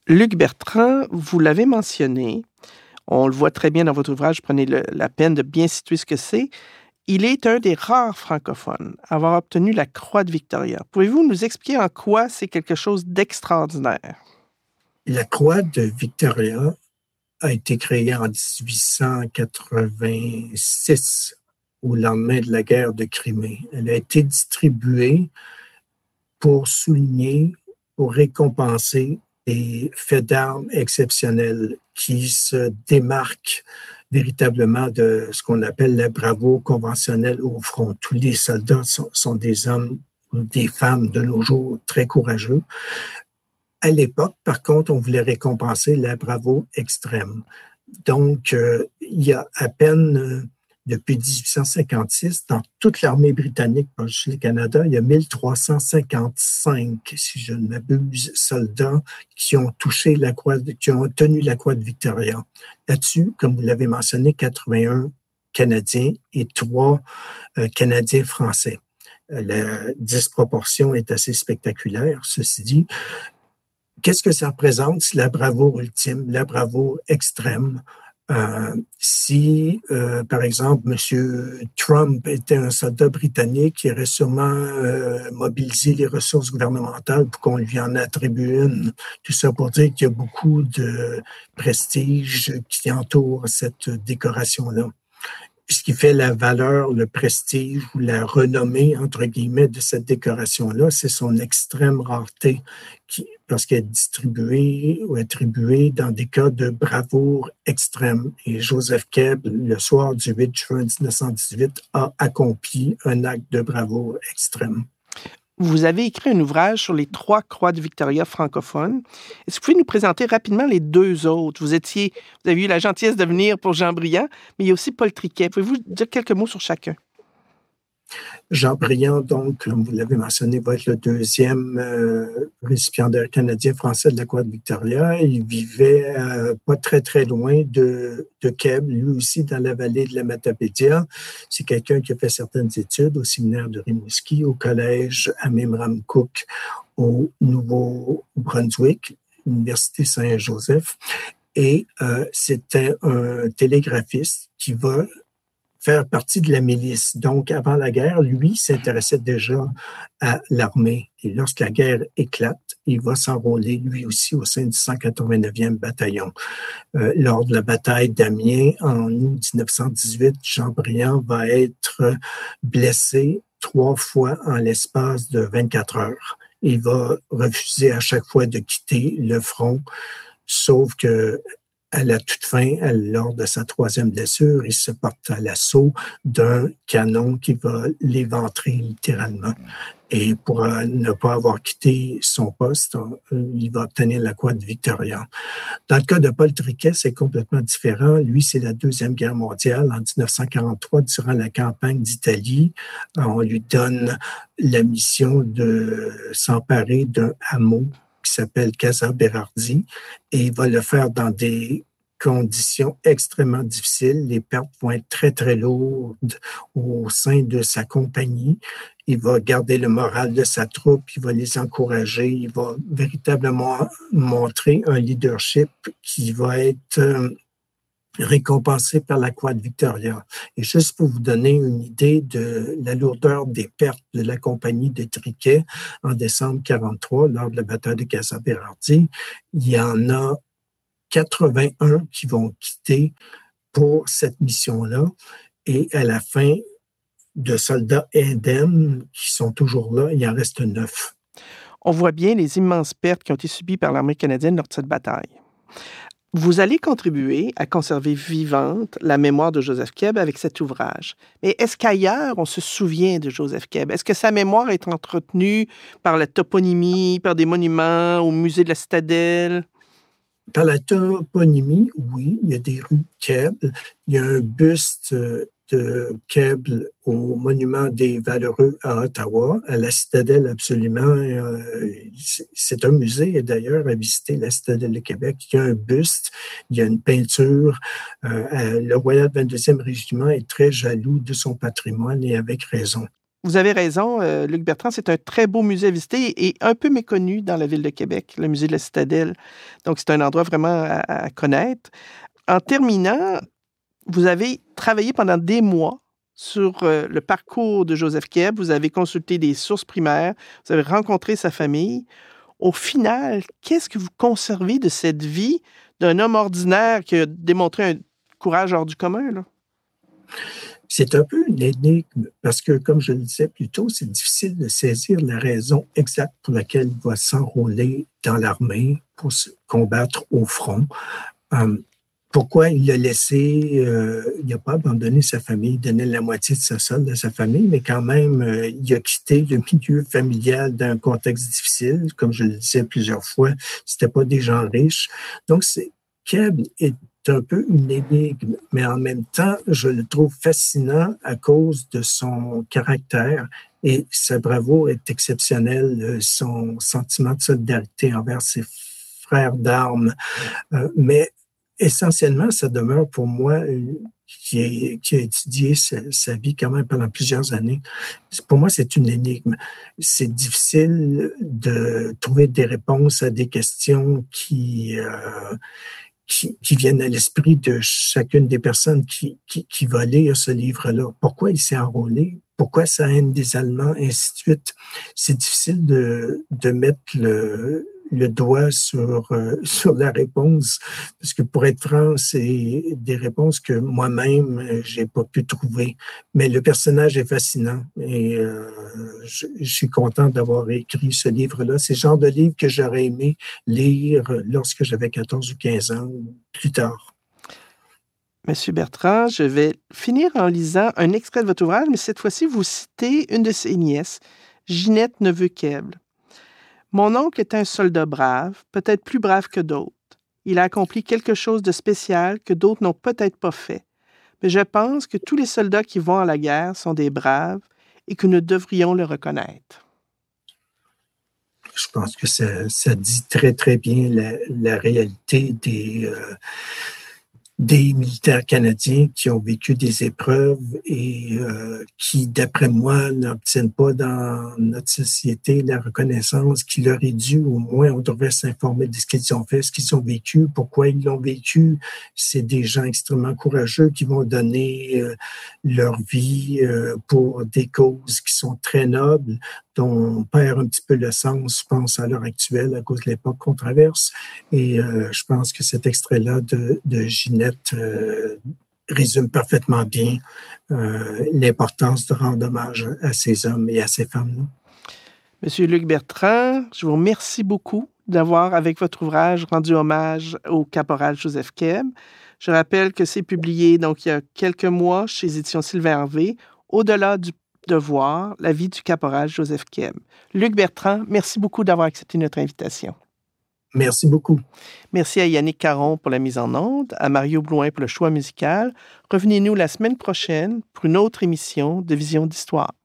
Luc Bertrand, vous l'avez mentionné, on le voit très bien dans votre ouvrage, prenez la peine de bien situer ce que c'est. Il est un des rares francophones à avoir obtenu la Croix de Victoria. Pouvez-vous nous expliquer en quoi c'est quelque chose d'extraordinaire? La Croix de Victoria a été créée en 1886, au lendemain de la guerre de Crimée. Elle a été distribuée pour souligner, pour récompenser des faits d'armes exceptionnels qui se démarquent véritablement de ce qu'on appelle la bravoure conventionnelle au front. Tous les soldats sont des hommes ou des femmes de nos jours très courageux. À l'époque, par contre, on voulait récompenser la bravoure extrême. Donc, il y a à peine, depuis 1856, dans toute l'armée britannique, pas juste le Canada, il y a 1355, si je ne m'abuse, soldats qui ont touché qui ont obtenu la Croix de Victoria. Là-dessus, comme vous l'avez mentionné, 81 Canadiens et 3 Canadiens français. La disproportion est assez spectaculaire, ceci dit. Qu'est-ce que ça représente? C'est la bravoure ultime, la bravoure extrême. Si, par exemple, M. Trump était un soldat britannique, il aurait sûrement mobilisé les ressources gouvernementales pour qu'on lui en attribue une. Tout ça pour dire qu'il y a beaucoup de prestige qui entoure cette décoration-là. Ce qui fait la valeur, le prestige ou la renommée, entre guillemets, de cette décoration-là, c'est son extrême rareté, parce qu'elle est distribuée ou attribuée dans des cas de bravoure extrême. Et Joseph Kebb, le soir du 8 juin 1918, a accompli un acte de bravoure extrême. Vous avez écrit un ouvrage sur les 3 croix de Victoria francophones. Est-ce que vous pouvez nous présenter rapidement les 2 autres? Vous avez eu la gentillesse de venir pour Jean Briand, mais il y a aussi Paul Triquet. Pouvez-vous dire quelques mots sur chacun? Jean Briand, donc, comme vous l'avez mentionné, va être le deuxième récipiendaire canadien-français de la Croix de Victoria. Il vivait pas très, très loin de Kebb, lui aussi dans la vallée de la Matapédia. C'est quelqu'un qui a fait certaines études au séminaire de Rimouski, au collège Amimramcook au Nouveau-Brunswick, Université Saint-Joseph. Et c'était un télégraphiste qui va faire partie de la milice. Donc, avant la guerre, lui s'intéressait déjà à l'armée. Et lorsque la guerre éclate, il va s'enrôler lui aussi au sein du 189e bataillon. Lors de la bataille d'Amiens, en août 1918, Jean Briand va être blessé 3 fois en l'espace de 24 heures. Il va refuser à chaque fois de quitter le front, sauf que à la toute fin, lors de sa 3e blessure, il se porte à l'assaut d'un canon qui va l'éventrer littéralement. Et pour ne pas avoir quitté son poste, il va obtenir la Croix de Victoria. Dans le cas de Paul Triquet, c'est complètement différent. Lui, c'est la Deuxième Guerre mondiale. En 1943, durant la campagne d'Italie, on lui donne la mission de s'emparer d'un hameau qui s'appelle Casa Berardi, et il va le faire dans des conditions extrêmement difficiles. Les pertes vont être très, très lourdes au sein de sa compagnie. Il va garder le moral de sa troupe, il va les encourager, il va véritablement montrer un leadership qui va être récompensé par la Croix de Victoria. Et juste pour vous donner une idée de la lourdeur des pertes de la compagnie de Triquet en décembre 1943, lors de la bataille de Casa Berardi, il y en a 81 qui vont quitter pour cette mission-là. Et à la fin, de soldats indemnes qui sont toujours là, il en reste 9. On voit bien les immenses pertes qui ont été subies par l'armée canadienne lors de cette bataille. Vous allez contribuer à conserver vivante la mémoire de Joseph Kebb avec cet ouvrage. Mais est-ce qu'ailleurs, on se souvient de Joseph Kebb? Est-ce que sa mémoire est entretenue par la toponymie, par des monuments au musée de la Citadelle? Par la toponymie, oui, il y a des rues de Kebb. Il y a un buste de Kebb au monument des Valeureux à Ottawa, à la Citadelle absolument. C'est un musée d'ailleurs à visiter, la Citadelle de Québec. Il y a un buste, il y a une peinture. Le Royal 22e Régiment est très jaloux de son patrimoine et avec raison. Vous avez raison, Luc Bertrand, c'est un très beau musée à visiter et un peu méconnu dans la ville de Québec, le musée de la Citadelle. Donc, c'est un endroit vraiment à connaître. En terminant, vous avez travaillé pendant des mois sur le parcours de Joseph Keb. Vous avez consulté des sources primaires, vous avez rencontré sa famille. Au final, qu'est-ce que vous conservez de cette vie d'un homme ordinaire qui a démontré un courage hors du commun, là? C'est un peu une énigme parce que, comme je le disais plus tôt, c'est difficile de saisir la raison exacte pour laquelle il va s'enrôler dans l'armée pour se combattre au front. Pourquoi il l'a laissé, il n'a pas abandonné sa famille, il donnait la moitié de sa solde à sa famille, mais quand même, il a quitté le milieu familial d'un contexte difficile. Comme je le disais plusieurs fois, c'était pas des gens riches. Donc, Keb est un peu une énigme, mais en même temps, je le trouve fascinant à cause de son caractère et sa bravoure est exceptionnelle, son sentiment de solidarité envers ses frères d'armes. Mais essentiellement, ça demeure pour moi, qui a étudié sa vie quand même pendant plusieurs années. Pour moi, c'est une énigme. C'est difficile de trouver des réponses à des questions qui viennent à l'esprit de chacune des personnes qui va lire ce livre-là. Pourquoi il s'est enrôlé? Pourquoi sa haine des Allemands? Et ainsi de suite. C'est difficile de mettre le doigt sur la réponse, parce que pour être franc, c'est des réponses que moi-même, j'ai pas pu trouver. Mais le personnage est fascinant et je suis content d'avoir écrit ce livre-là. C'est le genre de livre que j'aurais aimé lire lorsque j'avais 14 ou 15 ans ou plus tard. Monsieur Bertrand, je vais finir en lisant un extrait de votre ouvrage, mais cette fois-ci, vous citez une de ses nièces, Ginette Neveu-Keble. Mon oncle est un soldat brave, peut-être plus brave que d'autres. Il a accompli quelque chose de spécial que d'autres n'ont peut-être pas fait. Mais je pense que tous les soldats qui vont à la guerre sont des braves et que nous devrions le reconnaître. Je pense que ça dit très, très bien la réalité des militaires canadiens qui ont vécu des épreuves et qui, d'après moi, n'obtiennent pas dans notre société la reconnaissance qui leur est due. Au moins, on devrait s'informer de ce qu'ils ont fait, ce qu'ils ont vécu, pourquoi ils l'ont vécu. C'est des gens extrêmement courageux qui vont donner leur vie pour des causes qui sont très nobles, dont on perd un petit peu le sens, je pense, à l'heure actuelle, à cause de l'époque qu'on traverse. Et je pense que cet extrait-là de Ginette résume parfaitement bien l'importance de rendre hommage à ces hommes et à ces femmes-là. Monsieur Luc Bertrand, je vous remercie beaucoup d'avoir, avec votre ouvrage, rendu hommage au caporal Joseph Keb. Je rappelle que c'est publié donc il y a quelques mois chez Éditions Sylvain Hervé, Au-delà du devoir, la vie du caporal Joseph Keb. Luc Bertrand, merci beaucoup d'avoir accepté notre invitation. Merci beaucoup. Merci à Yannick Caron pour la mise en onde, à Mario Blouin pour le choix musical. Revenez-nous la semaine prochaine pour une autre émission de Vision d'Histoire.